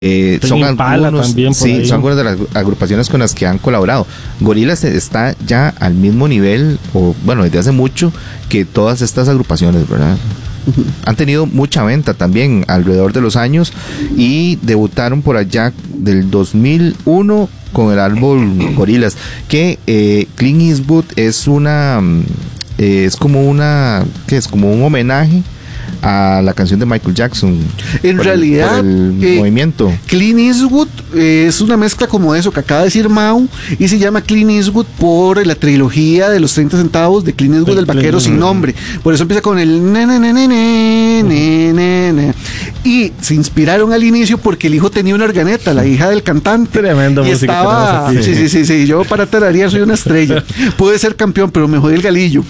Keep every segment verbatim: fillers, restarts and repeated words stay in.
Eh, son algunos, sí, son algunas de las agrupaciones con las que han colaborado. Gorillaz está ya al mismo nivel, o bueno, desde hace mucho, que todas estas agrupaciones, ¿verdad? Han tenido mucha venta también alrededor de los años y debutaron por allá del dos mil uno con el álbum Gorillaz, que eh, Clint Eastwood es una eh, es como una que es como un homenaje a la canción de Michael Jackson. En realidad, el, el eh, movimiento. Clint Eastwood eh, es una mezcla como eso que acaba de decir Mau, y se llama Clint Eastwood por la trilogía de los treinta centavos de Clint Eastwood, el, el vaquero sin nombre. Por eso empieza con el ne, ne, ne, ne, ne, ne, ne, ne. Y se inspiraron al inicio porque el hijo tenía una organeta, la hija del cantante. Tremendo y música. Estaba, sí, sí, sí, sí. Yo para tararear soy una estrella. Pude ser campeón, pero me jodí el galillo.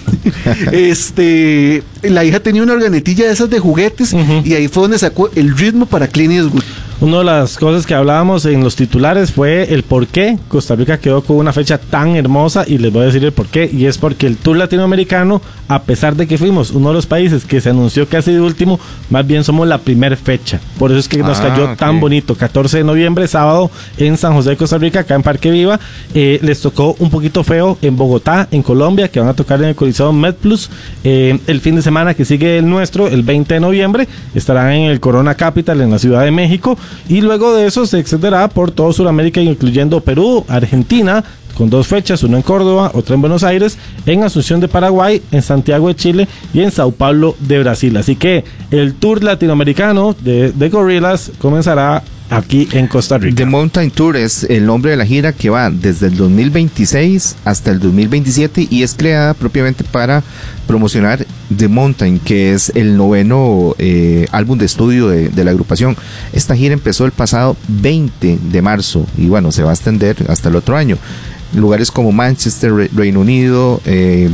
este, la hija tenía una organetilla de esas de juguetes, uh-huh. y ahí fue donde sacó el ritmo para Clint Eastwood. Una de las cosas que hablábamos en los titulares fue el por qué Costa Rica quedó con una fecha tan hermosa, y les voy a decir el por qué, y es porque el Tour Latinoamericano, a pesar de que fuimos uno de los países que se anunció casi de último, más bien somos la primera fecha, por eso es que nos ah, cayó okay. tan bonito. Catorce de noviembre, sábado, en San José de Costa Rica, acá en Parque Viva. Eh, les tocó un poquito feo en Bogotá, en Colombia, que van a tocar en el Coliseo MedPlus. Eh, el fin de semana que sigue el nuestro, el veinte de noviembre, estarán en el Corona Capital en la Ciudad de México. Y luego de eso se extenderá por todo Sudamérica, incluyendo Perú, Argentina, con dos fechas, una en Córdoba, otra en Buenos Aires, en Asunción de Paraguay, en Santiago de Chile y en Sao Paulo de Brasil. Así que el tour latinoamericano de, de Gorillaz comenzará aquí en Costa Rica. The Mountain Tour es el nombre de la gira que va desde el dos mil veintiséis hasta el dos mil veintisiete y es creada propiamente para promocionar The Mountain, que es el noveno eh, álbum de estudio de, de la agrupación. Esta gira empezó el pasado veinte de marzo y bueno, se va a extender hasta el otro año. Lugares como Manchester, Re- Reino Unido, eh,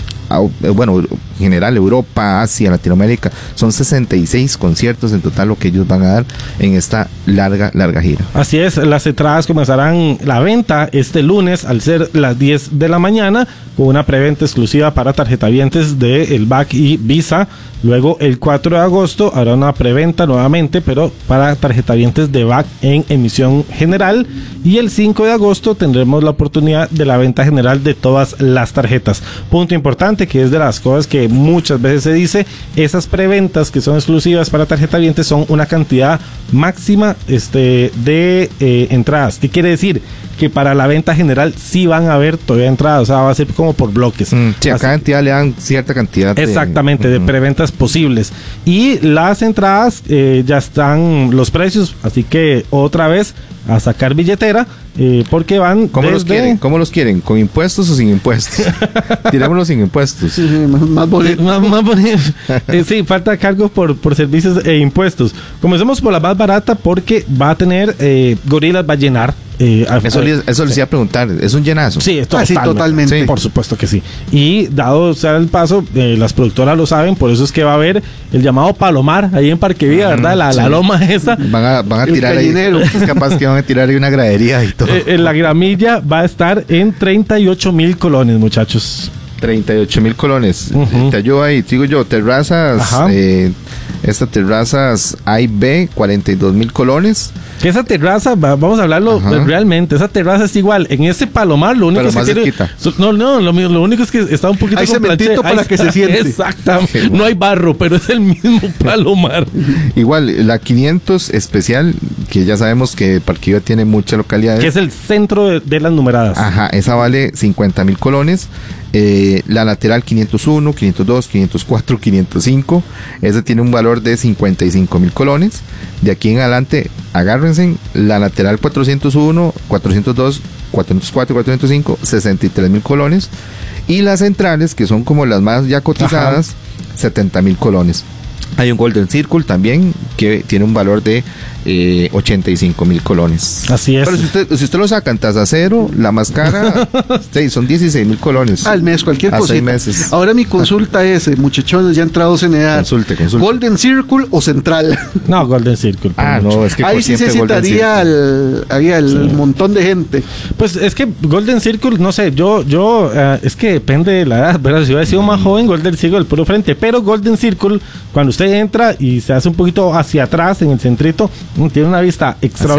bueno, en general Europa, Asia, Latinoamérica, son sesenta y seis conciertos en total lo que ellos van a dar en esta larga, larga gira. Así es, las entradas comenzarán la venta este lunes al ser las diez de la mañana, con una preventa exclusiva para tarjetavientes de el B A C y Visa. Luego el cuatro de agosto habrá una preventa nuevamente, pero para tarjetavientes de B A C en emisión general, y el cinco de agosto tendremos la oportunidad de la venta general de todas las tarjetas. Punto importante, que es de las cosas que muchas veces se dice, esas preventas que son exclusivas para tarjetavientes son una cantidad máxima este, de eh, entradas. ¿Qué quiere decir? Que para la venta general sí van a haber todavía entradas, o sea, va a ser como por bloques. Mm, sí, a cada entidad le dan cierta cantidad de... Exactamente, uh-huh. de preventas posibles. Y las entradas eh, ya están los precios, así que otra vez a sacar billetera, eh, porque van ¿Cómo desde... los quieren? ¿Cómo los quieren? ¿Con impuestos o sin impuestos? Tirémoslos sin impuestos. Sí, sí, más, más bonito. más, más bonito. eh, sí, falta cargo por, por servicios e impuestos. Comencemos por la más barata, porque va a tener, eh, Gorillaz va a llenar. Eh, eso, les, eso les iba a preguntar, ¿es un llenazo? Sí, ah, sí, totalmente. Sí. Por supuesto que sí. Y dado sea el paso, eh, las productoras lo saben, por eso es que va a haber el llamado Palomar ahí en Parque Vía, ¿verdad? La, sí. la loma esa. Van a, van a tirar ahí, es capaz que van a tirar ahí una gradería y todo. Eh, la gramilla va a estar en treinta y ocho mil colones, muchachos. treinta y ocho mil colones. Uh-huh. Te ayudo ahí, sigo yo, terrazas, eh, estas terrazas A y B, cuarenta y dos mil colones. Que esa terraza, vamos a hablarlo Ajá. realmente, esa terraza es igual, en ese Palomar lo único Pero es que tiene, no, no, lo, lo único es que está un poquito hay con cementito para que se siente. Exactamente, no hay barro, pero es el mismo Palomar. Igual, la quinientos especial, que ya sabemos que Parque Viva tiene muchas localidades. Que es el centro de, de las numeradas. Ajá, esa vale cincuenta mil colones. Eh, la lateral quinientos uno, quinientos dos, quinientos cuatro, quinientos cinco, esa tiene un valor de cincuenta y cinco mil colones. De aquí en adelante, agárrense, la lateral cuatrocientos uno, cuatrocientos dos, cuatrocientos cuatro, cuatrocientos cinco, sesenta y tres mil colones. Y las centrales, que son como las más ya cotizadas, Ajá. setenta mil colones. Hay un Golden Circle también que tiene un valor de eh, ochenta y cinco mil colones. Así es. Pero si usted, si usted lo saca en tasa cero, la más cara sí, son dieciséis mil colones. Al mes, cualquier cosa. seis meses. Ahora mi consulta es, eh, muchachones ya entrados en edad. Consulte, consulte. ¿Golden Circle o Central? No, Golden Circle. Ah, no, es que ahí sí se citaría al, ahí al sí. montón de gente. Pues es que Golden Circle, no sé, yo, yo, uh, es que depende de la edad, ¿verdad? Si hubiera sido mm. más joven, Golden Circle el puro frente, pero Golden Circle, cuando usted entra y se hace un poquito hacia atrás en el centrito, tiene una vista extraordinaria.